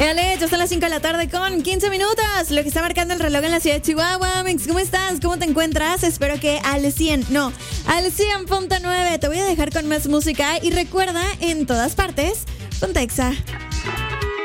Dale, ya son las 5 de la tarde con 15 minutos. Lo que está marcando el reloj en la ciudad de Chihuahua. Mix, ¿cómo estás? ¿Cómo te encuentras? Espero que al 100.9. Te voy a dejar con más música. Y recuerda, en todas partes, Pontexa.